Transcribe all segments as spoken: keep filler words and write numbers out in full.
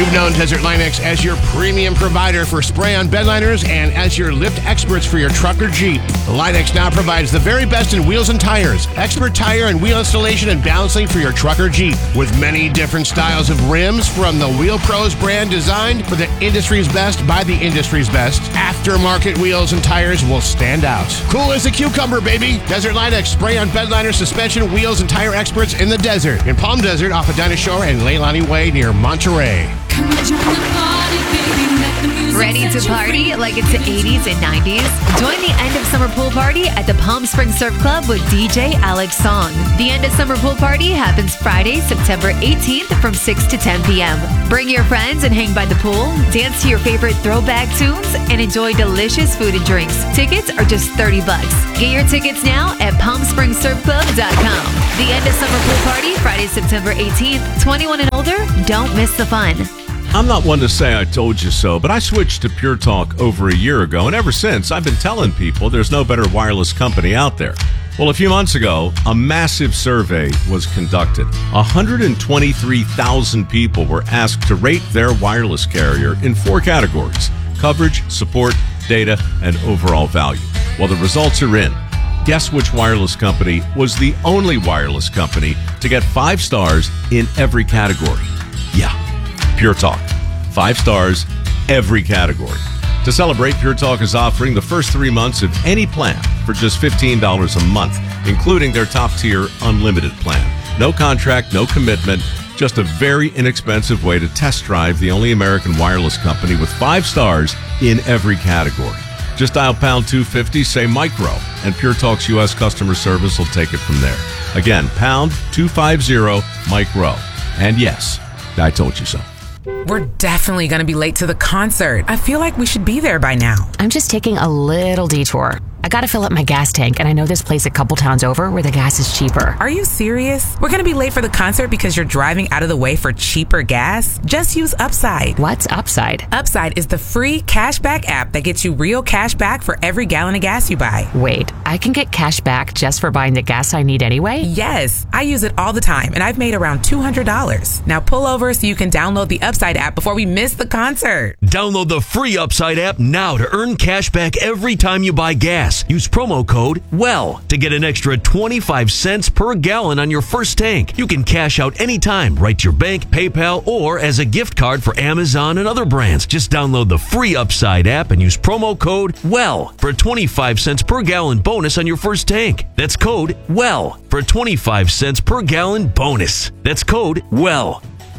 You've known Desert Linux as your premium provider for spray-on bedliners and as your lift experts for your truck or Jeep. Linux now provides the very best in wheels and tires, expert tire and wheel installation and balancing for your truck or Jeep. With many different styles of rims from the Wheel Pros brand designed for the industry's best by the industry's best, aftermarket wheels and tires will stand out. Cool as a cucumber, baby. Desert Linux, spray-on bedliner, suspension, wheels, and tire experts in the desert. In Palm Desert, off of Dinah Shore and Leilani Way near Monterey. Come and join the party, baby. Let the music Ready to set you party free. like it's the eighties and nineties? Join the end of summer pool party at the Palm Springs Surf Club with D J Alex Song. The end of summer pool party happens Friday, September eighteenth from six to ten p.m. Bring your friends and hang by the pool, dance to your favorite throwback tunes, and enjoy delicious food and drinks. Tickets are just thirty bucks. Get your tickets now at palm springs surf club dot com. The end of summer pool party, Friday, September eighteenth. twenty-one and older, don't miss the fun. I'm not one to say I told you so, but I switched to Pure Talk over a year ago, and ever since, I've been telling people there's no better wireless company out there. Well, a few months ago, a massive survey was conducted. one hundred twenty-three thousand people were asked to rate their wireless carrier in four categories: coverage, support, data, and overall value. Well, the results are in. Guess which wireless company was the only wireless company to get five stars in every category? Yeah. Pure Talk. Five stars, every category. To celebrate, Pure Talk is offering the first three months of any plan for just fifteen dollars a month, including their top-tier unlimited plan. No contract, no commitment, just a very inexpensive way to test drive the only American wireless company with five stars in every category. Just dial pound two fifty, say micro, and Pure Talk's U S customer service will take it from there. Again, pound two fifty, micro. And yes, I told you so. We're definitely going to be late to the concert. I feel like we should be there by now. I'm just taking a little detour. I gotta fill up my gas tank, and I know this place a couple towns over where the gas is cheaper. Are you serious? We're going to be late for the concert because you're driving out of the way for cheaper gas? Just use Upside. What's Upside? Upside is the free cashback app that gets you real cash back for every gallon of gas you buy. Wait, I can get cash back just for buying the gas I need anyway? Yes, I use it all the time, and I've made around two hundred dollars. Now pull over so you can download the Upside app before we miss the concert. Download the free Upside app now to earn cash back every time you buy gas. Use promo code WELL to get an extra twenty-five cents per gallon on your first tank. You can cash out anytime, right to your bank, PayPal, or as a gift card for Amazon and other brands. Just download the free Upside app and use promo code WELL for a twenty-five cents per gallon bonus on your first tank. That's code WELL for a twenty-five cents per gallon bonus. That's code WELL.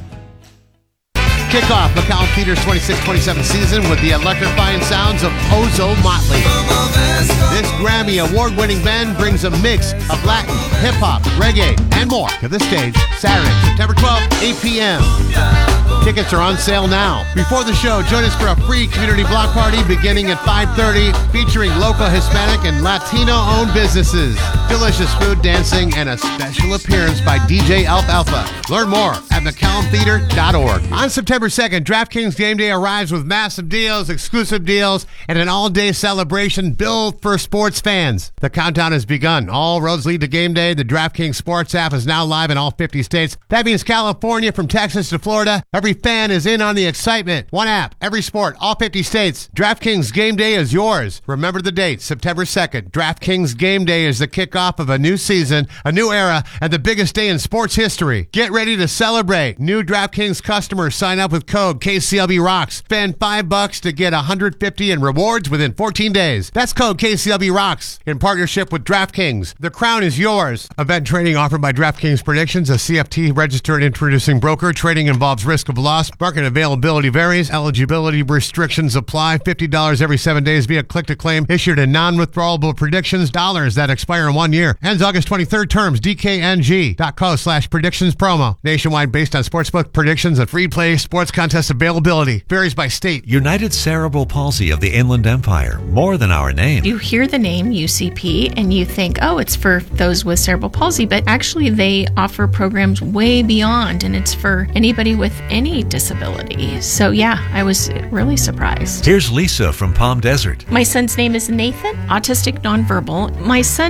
Kick off McCallum Theater's twenty-six twenty-seven season with the electrifying sounds of Ozo Motley. This Grammy award-winning band brings a mix of Latin, hip-hop, reggae, and more to the stage Saturday, September twelfth, eight p.m. Tickets are on sale now. Before the show, join us for a free community block party beginning at five thirty, featuring local Hispanic and Latino-owned businesses, delicious food, dancing, and a special appearance by D J Alf Alpha. Learn more at mccallum theater dot org. On September second, DraftKings Game Day arrives with massive deals, exclusive deals, and an all-day celebration built for sports fans. The countdown has begun. All roads lead to Game Day. The DraftKings Sports app is now live in all fifty states. That means California, from Texas to Florida. Every fan is in on the excitement. One app, every sport, all fifty states. DraftKings Game Day is yours. Remember the date, September second. DraftKings Game Day is the kickoff of a new season, a new era, and the biggest day in sports history. Get ready to celebrate. New DraftKings customers sign up with code K C L B Rocks. Spend five bucks to get one hundred fifty in rewards within fourteen days. That's code K C L B Rocks in partnership with DraftKings. The crown is yours. Event trading offered by DraftKings Predictions, a C F T registered introducing broker. Trading involves risk of loss. Market availability varies. Eligibility restrictions apply. fifty dollars every seven days via click-to-claim. Issued in non-withdrawable predictions dollars that expire in one year. Ends August twenty-third. Terms D K N G dot co slash predictions promo. Nationwide based on sportsbook predictions and free play sports contest availability. Varies by state. United Cerebral Palsy of the Inland Empire. More than our name. You hear the name U C P and you think, oh, it's for those with cerebral palsy, but actually they offer programs way beyond, and it's for anybody with any disability. So yeah, I was really surprised. Here's Lisa from Palm Desert. My son's name is Nathan, autistic nonverbal. My son attended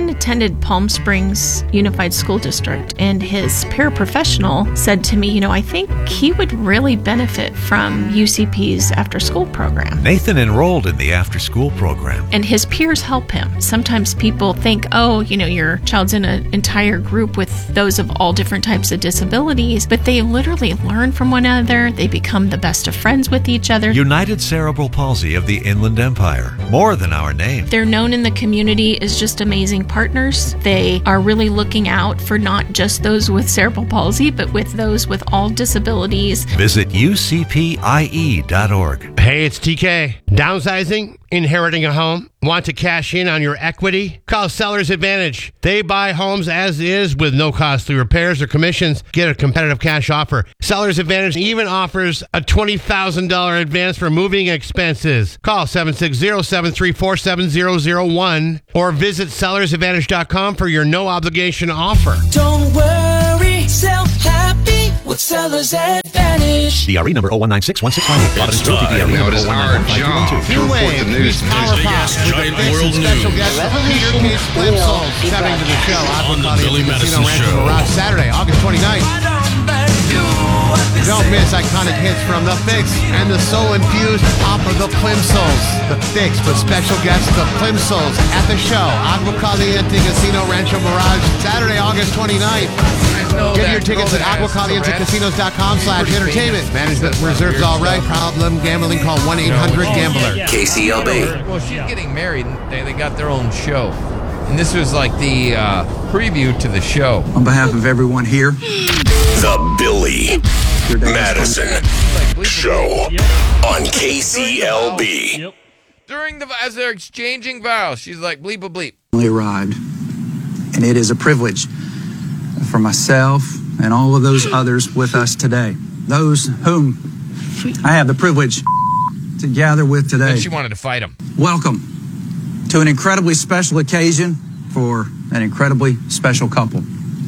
attended Palm Springs Unified School District, and his paraprofessional said to me, you know, I think he would really benefit from U C P's after-school program. Nathan enrolled in the after-school program. And his peers help him. Sometimes people think, oh, you know, your child's in an entire group with those of all different types of disabilities, but they literally learn from one another. They become the best of friends with each other. United Cerebral Palsy of the Inland Empire. More than our name. They're known in the community as just amazing partners. They are really looking out for not just those with cerebral palsy, but with those with all disabilities. Visit U C P I E dot org. Hey, it's T K. Downsizing? Inheriting a home? Want to cash in on your equity? Call Sellers Advantage. They buy homes as is with no costly repairs or commissions. Get a competitive cash offer. Sellers Advantage even offers a twenty thousand dollars advance for moving expenses. Call seven six zero, seven three four, seven zero zero one or visit sellers advantage dot com for your no obligation offer. Don't worry, sell happy with Sellers Advantage. D R E number zero one nine six one six five eight. It's time. Now it is our job to report the news to Power Pop with the World special News. guest Peter Case Plimsoll stepping to the show. On the Aqua Billy Casino Madison Rancho Show. Mirage, Saturday, August twenty-ninth. Don't miss iconic hits from The Fix and the soul-infused pop of the Plimsolls. The Fix with special guests, the Plimsolls, at the show. Agua Caliente Casino Rancho Mirage, Saturday, August twenty-ninth. Get your tickets at aqua caliente casinos dot com slash entertainment. Management reserves all right. Problem gambling, call one eight hundred gambler. K C L B. Well, she's getting married. They, they got their own show. And this was like the uh, preview to the show. On behalf of everyone here, The Billy Madison Show on K C L B. During the, as they're exchanging vows, she's like, bleep a bleep. we arrived, and it is a privilege for myself and all of those others with us today, those whom I have the privilege to gather with today. And she wanted to fight him. Welcome to an incredibly special occasion for an incredibly special couple.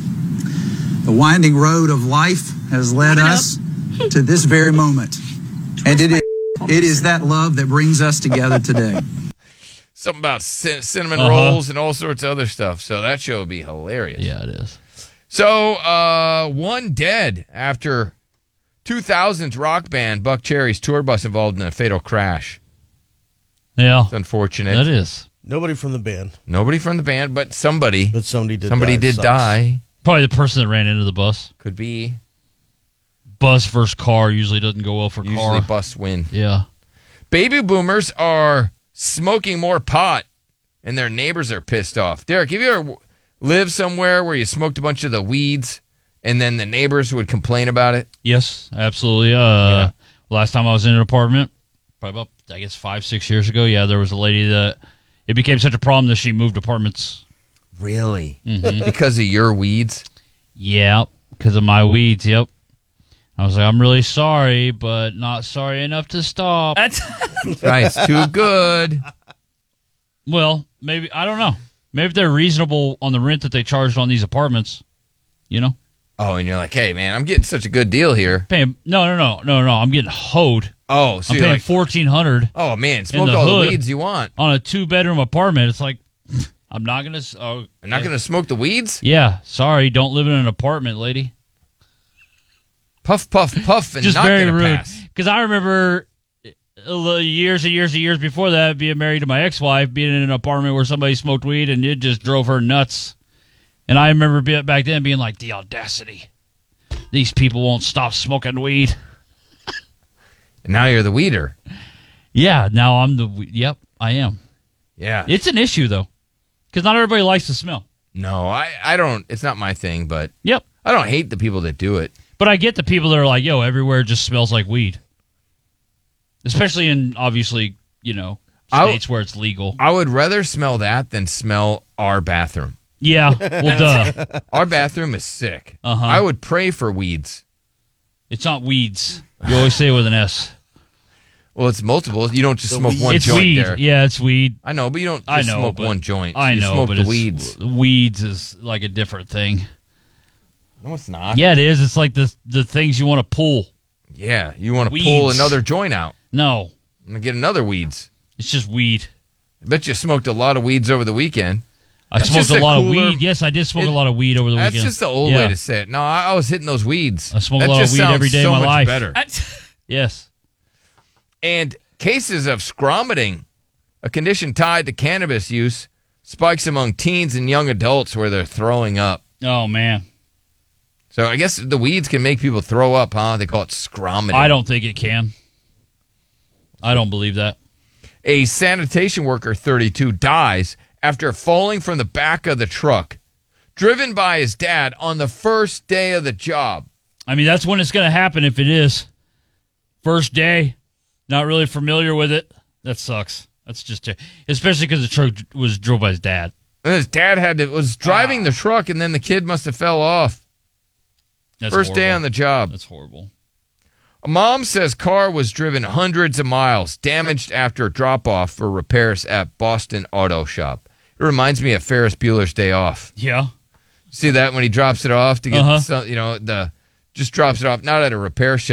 The winding road of life has led us to this very moment, and it is, it is that love that brings us together today. Something about cin- cinnamon Uh-huh. rolls and all sorts of other stuff. So that show would be hilarious. Yeah, it is. So, uh, one dead after two thousands rock band Buck Cherry's tour bus involved in a fatal crash. Yeah. It's unfortunate. That is. Nobody from the band. Nobody from the band, but somebody. But somebody did Somebody die. did Sucks. die. Probably the person that ran into the bus. Could be. Bus versus car usually doesn't go well for Usually car. bus win. Yeah. Baby boomers are smoking more pot, and their neighbors are pissed off. Derek, have you ever lived somewhere where you smoked a bunch of the weeds, and then the neighbors would complain about it? Yes, absolutely. Uh, Yeah. Last time I was in an apartment, probably about, I guess, five, six years ago, yeah, there was a lady that it became such a problem that she moved apartments. Really? Mhm. Because of your weeds? Yeah, because of my weeds, yep. I was like, I'm really sorry, but not sorry enough to stop. Nice, too good. Well, maybe, I don't know. Maybe they're reasonable on the rent that they charged on these apartments, you know? Oh, and you're like, hey, man, I'm getting such a good deal here. Paying, no, no, no, no, no. I'm getting hoed. Oh, so I'm you're paying like, fourteen hundred dollars. oh, man, in smoke the all hood the weeds you want. on a two bedroom apartment. It's like, I'm not gonna. Oh, I'm not going to smoke the weeds? yeah, sorry, don't live in an apartment, lady. Puff, puff, puff, and Just not very gonna rude. pass. Because I remember uh, years and years and years before that, being married to my ex-wife, being in an apartment where somebody smoked weed, and it just drove her nuts. And I remember be- back then being like, the audacity. These people won't stop smoking weed. And now you're the weeder. Yeah, now I'm the. we- Yep, I am. Yeah. It's an issue though, because not everybody likes the smell. No, I, I don't. It's not my thing, but Yep. I don't hate the people that do it. But I get the people that are like, yo, everywhere just smells like weed. Especially in, obviously, you know, I- states where it's legal. I would rather smell that than smell our bathroom. Yeah, well, duh. Our bathroom is sick. Uh-huh. I would pray for weeds. It's not weeds. You always say it with an S. Well, it's multiple. You don't just smoke weed. one It's joint weed. there. Yeah, it's weed. I know, but you don't just I know, smoke but- one joint. I you know, smoke but the it's, weeds. weeds is like a different thing. No, it's not. Yeah, it is. It's like the the things you want to pull. Yeah, you want to pull Weeds. another joint out. No, I'm going to get another weeds. it's just weed. I bet you smoked a lot of weeds over the weekend. I That's smoked just a lot cooler- of weed. Yes, I did smoke It- a lot of weed over the That's weekend. just the old Yeah. way to say it. No, I, I was hitting those weeds. I smoke that a lot of just weed sounds every day so of my much life. better. Yes. And cases of scromiting, a condition tied to cannabis use, spikes among teens and young adults where they're throwing up. Oh, man. So I guess the weeds can make people throw up, huh? They call it scromiting. I don't think it can. I don't believe that. A sanitation worker, thirty-two, dies after falling from the back of the truck, driven by his dad on the first day of the job. I mean, that's when it's going to happen if it is. First day, not really familiar with it. That sucks. That's just, ter- especially because the truck was drove by his dad. And his dad had to, was driving the truck, and then the kid must have fell off. That's First day horrible. on the job. That's horrible. A mom says car was driven hundreds of miles, damaged after a drop-off for repairs at Boston Auto Shop. It reminds me of Ferris Bueller's Day Off. Yeah. See that when he drops it off to get, Uh-huh. some, you know, the just drops it off, not at a repair shop.